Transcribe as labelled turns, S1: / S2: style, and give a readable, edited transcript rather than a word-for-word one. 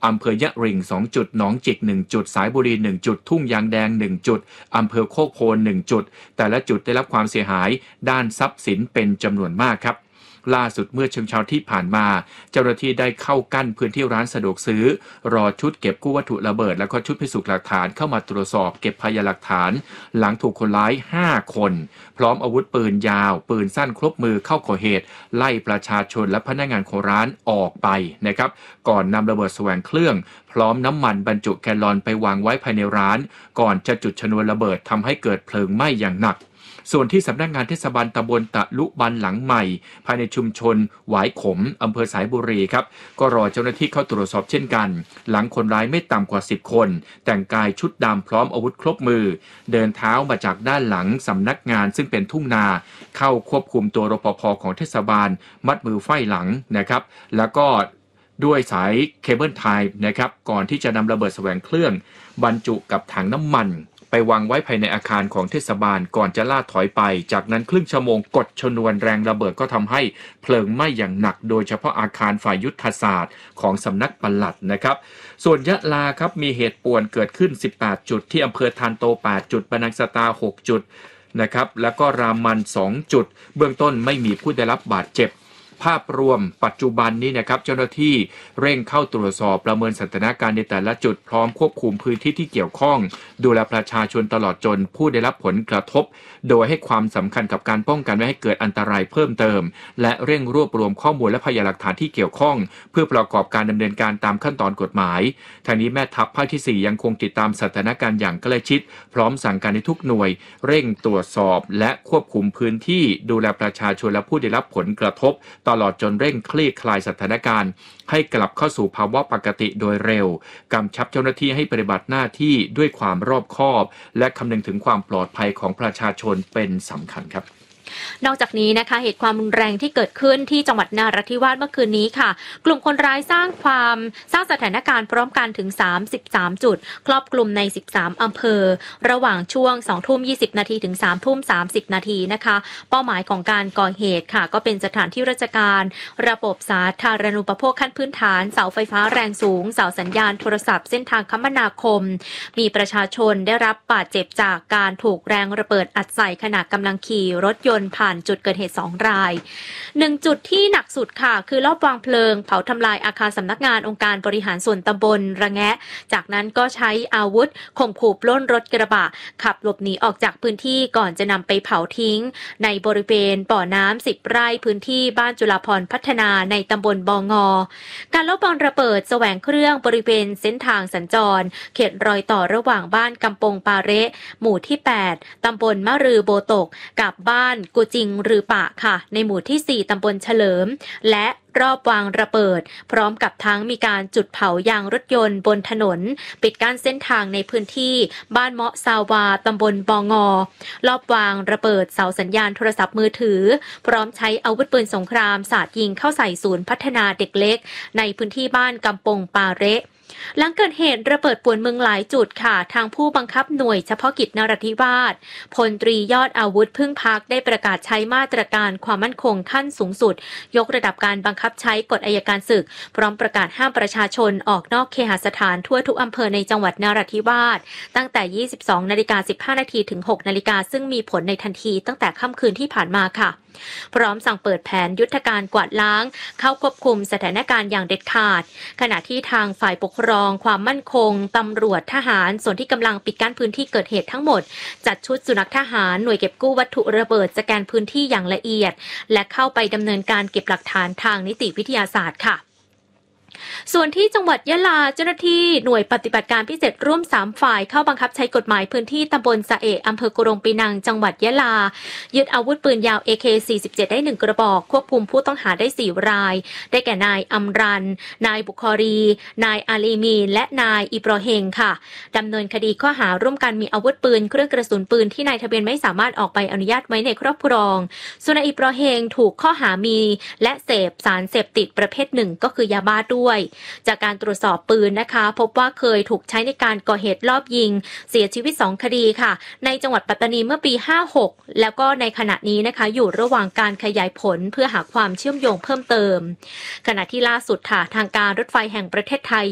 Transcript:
S1: อำเภอยะริง2จุดหนองจิก1จุดสายบุรี1จุดทุ่งยางแดง1จุดอำเภอโคกโพน1จุดแต่ละจุดได้รับความเสียหายด้านทรัพย์สินเป็นจำนวนมากครับล่าสุดเมื่อเช้าที่ผ่านมาเจ้าหน้าที่ได้เข้ากั้นพื้นที่ร้านสะดวกซื้อรอชุดเก็บกู้วัตถุระเบิดแล้วก็ชุดพิสูจน์หลักฐานเข้ามาตรวจสอบเก็บพยานหลักฐานหลังถูกคนร้าย5คนพร้อมอาวุธปืนยาวปืนสั้นครบมือเข้าก่อเหตุไล่ประชาชนและพนักงานของร้านออกไปนะครับก่อนนำระเบิดแสวงเครื่องพร้อมน้ำมันบรรจุแกลลอนไปวางไว้ภายในร้านก่อนจะจุดชนวนระเบิดทำให้เกิดเพลิงไหม้อย่างหนักส่วนที่สำนักงานเทศบาลตำบลตะลุบันหลังใหม่ภายในชุมชนหวายขมอำเภอสายบุรีครับก็รอเจ้าหน้าที่เข้าตรวจสอบเช่นกันหลังคนร้ายไม่ต่ำกว่า10คนแต่งกายชุดดำพร้อมอาวุธครบมือเดินเท้ามาจากด้านหลังสำนักงานซึ่งเป็นทุ่งนาเข้าควบคุมตัวรปภ.ของเทศบาลมัดมือไฟหลังนะครับแล้วก็ด้วยสายเคเบิลไทป์นะครับก่อนที่จะนำระเบิดแสวงเครื่องบรรจุกับถังน้ำมันไปวางไว้ภายในอาคารของเทศบาลก่อนจะล่าถอยไปจากนั้นครึ่งชั่วโมงกดชนวนแรงระเบิดก็ทำให้เพลิงไหม้อย่างหนักโดยเฉพาะอาคารฝ่ายยุทธศาสตร์ของสำนักปลัดนะครับส่วนยะลาครับมีเหตุป่วนเกิดขึ้น18จุดที่อำเภอทานโต8จุดปะนังสตา6จุดนะครับแล้วก็รามัน2จุดเบื้องต้นไม่มีผู้ได้รับบาดเจ็บภาพรวมปัจจุบันนี้นะครับเจ้าหน้าที่เร่งเข้าตรวจสอบประเมินสถานการณ์ในแต่ละจุดพร้อมควบคุมพื้นที่ที่เกี่ยวข้องดูแลประชาชนตลอดจนผู้ได้รับผลกระทบโดยให้ความสำคัญกับการป้องกันไม่ให้เกิดอันตรายเพิ่มเติมและเร่งรวบรวมข้อมูลและพยานหลักฐานที่เกี่ยวข้องเพื่อประกอบการดำเนินการตามขั้นตอนกฎหมายทางนี้แม่ทัพภาคที่4ยังคงติดตามสถานการณ์อย่างใกล้ชิดพร้อมสั่งการให้ทุกหน่วยเร่งตรวจสอบและควบคุมพื้นที่ดูแลประชาชนและผู้ได้รับผลกระทบตลอดจนเร่งคลี่คลายสถานการณ์ให้กลับเข้าสู่ภาวะปกติโดยเร็วกำชับเจ้าหน้าที่ให้ปฏิบัติหน้าที่ด้วยความรอบคอบและคำนึงถึงความปลอดภัยของประชาชนเป็นสำคัญครับ
S2: นอกจากนี้นะคะเหตุความรุนแรงที่เกิดขึ้นที่จังหวัดนราธิวาสเมื่อคืนนี้ค่ะกลุ่มคนร้ายสร้างสถานการณ์พร้อมกันถึง33จุดครอบคลุมใน13อำเภอระหว่างช่วง 20:20 นาทีถึง 3:30 นาทีนะคะเป้าหมายของการก่อเหตุค่ะก็เป็นสถานที่ราชการระบบสาธารณูปโภคขั้นพื้นฐานเสาไฟฟ้าแรงสูงเสาสัญญาณโทรศัพท์เส้นทางคมนาคมมีประชาชนได้รับบาดเจ็บจากการถูกแรงระเบิดอัดใส่ขณะกำลังขี่รถยนต์ผ่านจุดเกิดเหตุ2ราย1จุดที่หนักสุดค่ะคือรอบวางเพลิงเผาทำลายอาคารสำนักงานองค์การบริหารส่วนตำบลระแงะจากนั้นก็ใช้อาวุธข่มขู่ปล้นรถกระบะขับหลบหนีออกจากพื้นที่ก่อนจะนำไปเผาทิ้งในบริเวณบ่อน้ำ10ไร่พื้นที่บ้านจุฬาภรณ์พัฒนาในตำบลบงการลอบวางระเบิดแสวงเครื่องบริเวณเส้นทางสัญจรเขตรอยต่อระหว่างบ้านกำปงปาเระหมู่ที่8ตำบลมะรือโบตกกับบ้านกุจิงรือปะค่ะในหมู่ที่4ตำบลเฉลิมและรอบวางระเบิดพร้อมกับทั้งมีการจุดเผายางรถยนต์บนถนนปิดกั้นเส้นทางในพื้นที่บ้านเมาะซาวาตำบลบงรอบวางระเบิดเสาสัญญาณโทรศัพท์มือถือพร้อมใช้อาวุธปืนสงครามสาดยิงเข้าใส่ศูนย์พัฒนาเด็กเล็กในพื้นที่บ้านกำปงปาเระหลังเกิดเหตุระเบิดป่วนเมืองหลายจุดค่ะทางผู้บังคับหน่วยเฉพาะกิจนราธิวาสพลตรียอดอาวุธพึ่งพักได้ประกาศใช้มาตรการความมั่นคงขั้นสูงสุดยกระดับการบังคับใช้กฎอัยการศึกพร้อมประกาศห้ามประชาชนออกนอกเคหสถานทั่วทุกอำเภอในจังหวัดนราธิวาสตั้งแต่ 22:15 นาทีถึง 6 นาฬิกาซึ่งมีผลในทันทีตั้งแต่ค่ำคืนที่ผ่านมาค่ะพร้อมสั่งเปิดแผนยุทธการกวาดล้างเข้าควบคุมสถานการณ์อย่างเด็ดขาดขณะที่ทางฝ่ายปกครองความมั่นคงตำรวจทหารส่วนที่กำลังปิดกั้นพื้นที่เกิดเหตุทั้งหมดจัดชุดสุนัขทหารหน่วยเก็บกู้วัตถุระเบิดสแกนพื้นที่อย่างละเอียดและเข้าไปดำเนินการเก็บหลักฐานทางนิติวิทยาศาสตร์ค่ะส่วนที่จังหวัดยะลาเจ้าหน้าที่หน่วยปฏิบัติการพิเศษร่วม3ฝ่ายเข้าบังคับใช้กฎหมายพื้นที่ตำบลสะเอะอำเภอกรงปีนังจังหวัดยะลายึดอาวุธปืนยาว AK-47 ได้1กระบอกควบคุมผู้ต้องหาได้4รายได้แก่นายอัมรันนายบุคอรีนายอาลีมีนและนายอิบรอเฮงค่ะดำเนินคดีข้อหาร่วมกันมีอาวุธปืนเครื่องกระสุนปืนที่นายทะเบียนไม่สามารถออกใบอนุญาตไว้ในครอบครองส่วนนายอิบรอเฮงถูกข้อหามีและเสพสารเสพติดประเภทหนึ่งก็คือยาบ้าด้วยจากการตรวจสอบปืนนะคะพบว่าเคยถูกใช้ในการก่อเหตุลอบยิงเสียชีวิต2คดีค่ะในจังหวัดปัตตานีเมื่อปี56แล้วก็ในขณะนี้นะคะอยู่ระหว่างการขยายผลเพื่อหาความเชื่อมโยงเพิ่มเติมขณะที่ล่าสุดค่ะทางการรถไฟแห่งประเทศไทย